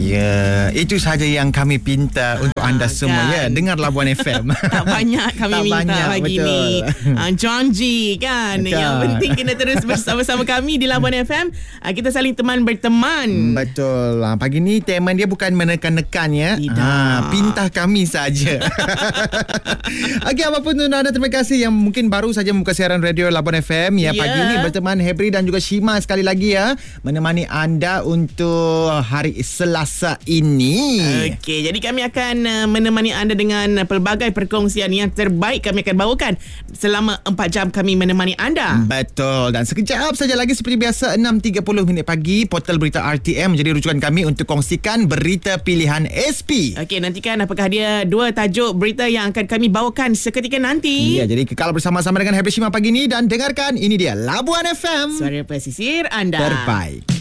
Ya, itu sahaja yang kami pinta untuk anda semua ya. Dengar Labuan FM. Tak banyak kami Tak minta banyak, pagi betul. ni. Janji kan. Betul. Yang penting kena terus bersama-sama kami di Labuan FM. Kita saling teman berteman. Betul. Pagi ni tema dia bukan menekan-nekan ya. Tidak. Pinta kami saja. Okey, apapun anda, terima kasih yang mungkin baru saja membuka siaran radio Labuan FM ya. Pagi ni berteman Hebri dan juga Shima sekali lagi ya, menemani anda untuk hari Selasa ini. Okey, jadi kami akan menemani anda dengan pelbagai perkongsian yang terbaik kami akan bawakan selama 4 jam kami menemani anda. Betul. Dan sekejap saja lagi seperti biasa 6.30 minit pagi, portal berita RTM menjadi rujukan kami untuk kongsikan berita pilihan SP. Okey, nantikan apakah dia 2 tajuk berita yang akan kami bawakan seketika nanti. Ya, jadi kekal bersama-sama dengan Hebri Shima pagi ni dan dengarkan ini dia Labuan FM. Suara pesisir anda. Terbaik.